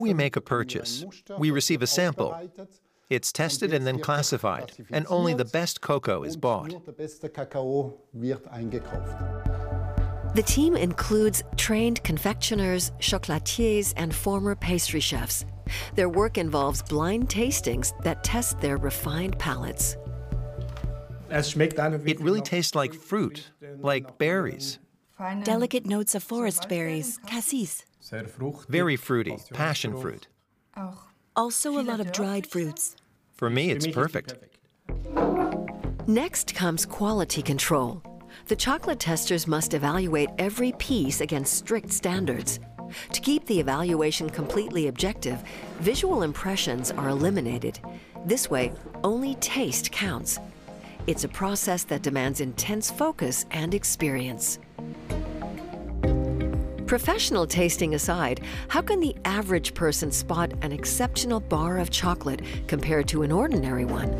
We make a purchase. We receive a sample. It's tested and then classified, and only the best cocoa is bought. The team includes trained confectioners, chocolatiers, and former pastry chefs. Their work involves blind tastings that test their refined palates. It really tastes like fruit, like berries. Delicate notes of forest berries, cassis. Very fruity, passion fruit. Also a lot of dried fruits. For me, it's perfect. Next comes quality control. The chocolate testers must evaluate every piece against strict standards. To keep the evaluation completely objective, visual impressions are eliminated. This way, only taste counts. It's a process that demands intense focus and experience. Professional tasting aside, how can the average person spot an exceptional bar of chocolate compared to an ordinary one?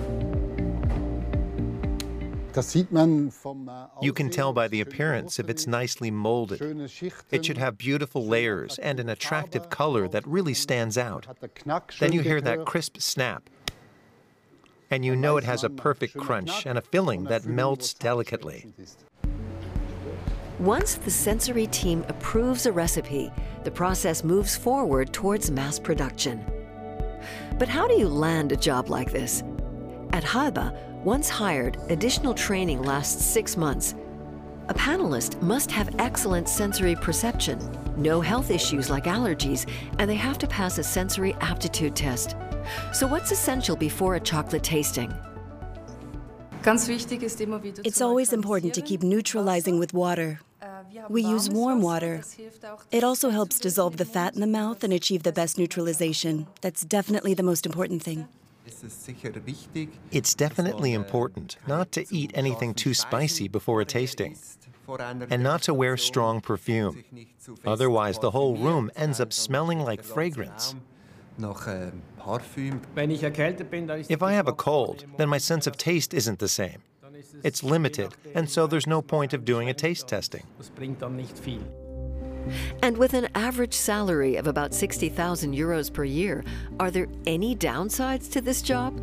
You can tell by the appearance if it's nicely molded. It should have beautiful layers and an attractive color that really stands out. Then you hear that crisp snap. And you know it has a perfect crunch and a filling that melts delicately. Once the sensory team approves a recipe, the process moves forward towards mass production. But how do you land a job like this? At Halba, once hired, additional training lasts 6 months. A panelist must have excellent sensory perception, no health issues like allergies, and they have to pass a sensory aptitude test. So what's essential before a chocolate tasting? It's always important to keep neutralizing with water. We use warm water. It also helps dissolve the fat in the mouth and achieve the best neutralization. That's definitely the most important thing. It's definitely important not to eat anything too spicy before a tasting, and not to wear strong perfume. Otherwise, the whole room ends up smelling like fragrance. If I have a cold, then my sense of taste isn't the same. It's limited, and so there's no point of doing a taste testing. And with an average salary of about 60,000 euros per year, are there any downsides to this job?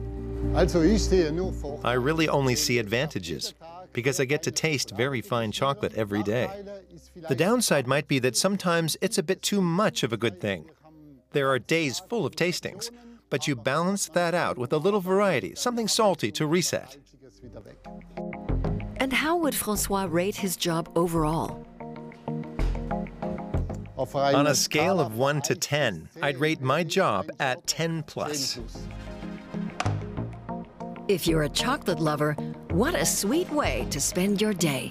I really only see advantages, because I get to taste very fine chocolate every day. The downside might be that sometimes it's a bit too much of a good thing. There are days full of tastings, but you balance that out with a little variety, something salty to reset. And how would François rate his job overall? On a scale of 1 to 10, I'd rate my job at 10+. If you're a chocolate lover, what a sweet way to spend your day.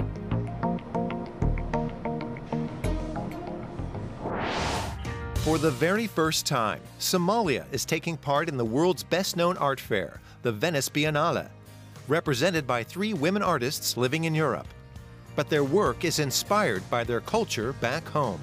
For the very first time, Somalia is taking part in the world's best-known art fair, the Venice Biennale, represented by 3 women artists living in Europe. But their work is inspired by their culture back home.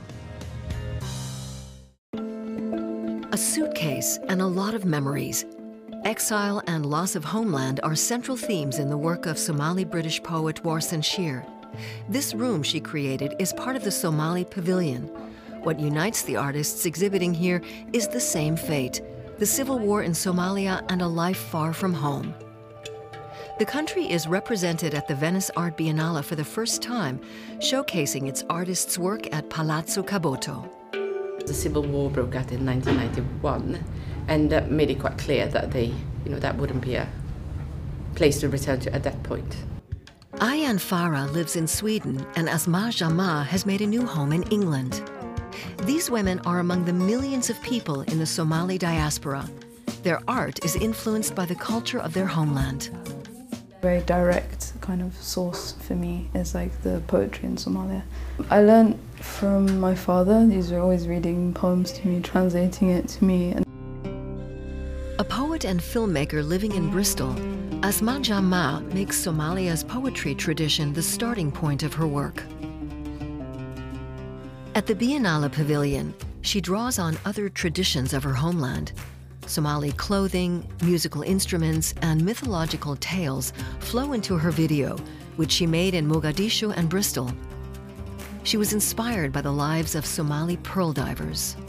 A suitcase and a lot of memories. Exile and loss of homeland are central themes in the work of Somali-British poet Warsan Shir. This room she created is part of the Somali Pavilion. What unites the artists exhibiting here is the same fate, the civil war in Somalia and a life far from home. The country is represented at the Venice Art Biennale for the first time, showcasing its artists' work at Palazzo Caboto. The civil war broke out in 1991, and that made it quite clear that that wouldn't be a place to return to at that point. Ayaan Farah lives in Sweden, and Asma Jama has made a new home in England. These women are among the millions of people in the Somali diaspora. Their art is influenced by the culture of their homeland. Very direct kind of source for me is like the poetry in Somalia. I learned from my father. He's always reading poems to me, translating it to me. A poet and filmmaker living in Bristol, Asma Jama makes Somalia's poetry tradition the starting point of her work. At the Biennale Pavilion, she draws on other traditions of her homeland. Somali clothing, musical instruments, and mythological tales flow into her video, which she made in Mogadishu and Bristol. She was inspired by the lives of Somali pearl divers.